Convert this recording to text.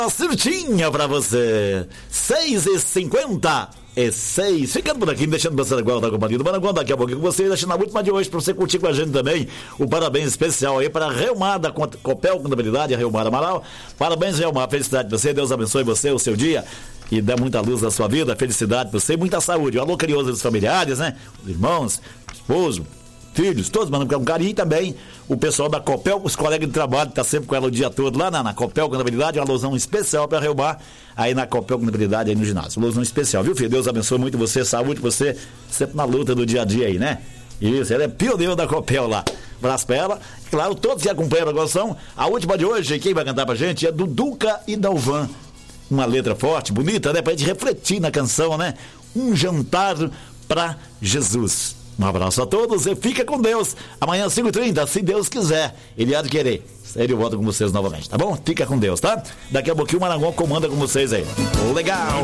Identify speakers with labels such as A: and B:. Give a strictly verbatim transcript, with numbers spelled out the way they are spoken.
A: Certinha pra você. seis e cinquenta e seis. Ficando por aqui, deixando você agora da companhia do Maranguão. Daqui a pouquinho com você, deixando a última de hoje pra você curtir com a gente também. O parabéns especial aí para a Reumar da Copel Contabilidade, a Reumar Amaral. Parabéns, Reumar. Felicidade pra você. Deus abençoe você, o seu dia. E dê muita luz na sua vida, felicidade pra você e muita saúde. Um alô carinhoso dos familiares, né? Os irmãos, esposo, filhos, todos mandando um carinho. E também o pessoal da Copel, os colegas de trabalho, que tá sempre com ela o dia todo lá na, na Copel Contabilidade. Um alôzão especial pra Reumar aí na Copel Contabilidade, aí no ginásio. Um alôzão especial, viu, filho? Deus abençoe muito você, saúde, você sempre na luta do dia a dia aí, né? Isso, ela é pioneiro da Copel lá. Abraço pra ela. Claro, todos que acompanham a gravação. A última de hoje, quem vai cantar pra gente é Duduca e Dalvan. Uma letra forte, bonita, né? Pra gente refletir na canção, né? Um jantar pra Jesus. Um abraço a todos e fica com Deus. Amanhã às cinco e trinta, se Deus quiser, Ele há de querer. Ele volta com vocês novamente, tá bom? Fica com Deus, tá? Daqui a pouquinho o Maranguão comanda com vocês aí. Legal!